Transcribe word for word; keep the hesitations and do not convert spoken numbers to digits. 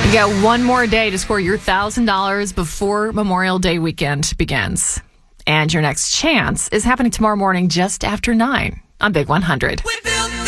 You got one more day to score your one thousand dollars before Memorial Day weekend begins. And your next chance is happening tomorrow morning just after nine on Big one hundred.